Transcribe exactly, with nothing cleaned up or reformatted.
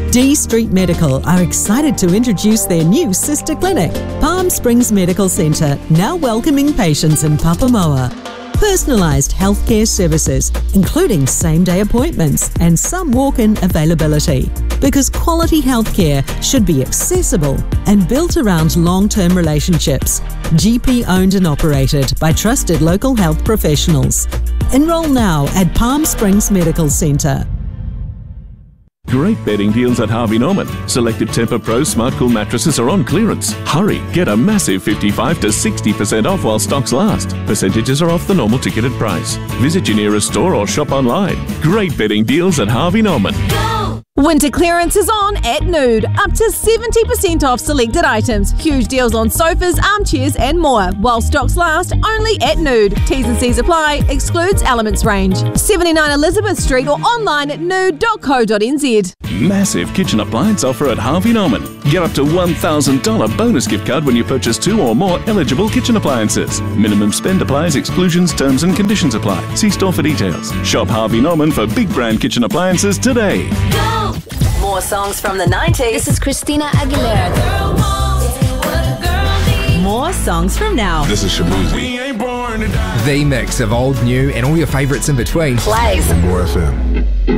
D Street Medical are excited to introduce their new sister clinic, Palm Springs Medical Centre, now welcoming patients in Papamoa. Personalised healthcare services, including same-day appointments and some walk-in availability. Because quality healthcare should be accessible and built around long-term relationships. G P-owned and operated by trusted local health professionals. Enroll now at Palm Springs Medical Centre. Great bedding deals at Harvey Norman. Selected Tempur-Pro Smart Cool mattresses are on clearance. Hurry, get a massive fifty-five to sixty percent off while stocks last. Percentages are off the normal ticketed price. Visit your nearest store or shop online. Great bedding deals at Harvey Norman. Go! Winter clearance is on at Nude. Up to seventy percent off selected items. Huge deals on sofas, armchairs and more. While stocks last, only at Nude. T's and C's apply. Excludes Elements range. seventy-nine Elizabeth Street or online at nude dot co dot n z. Massive kitchen appliance offer at Harvey Norman. Get up to one thousand dollars bonus gift card when you purchase two or more eligible kitchen appliances. Minimum spend applies, exclusions, terms and conditions apply. See store for details. Shop Harvey Norman for big brand kitchen appliances today. Go! More songs from the nineties. This is Christina Aguilera. More songs from now. This is Shabuzi. The mix of old, new, and all your favourites in between. Plays. More F M.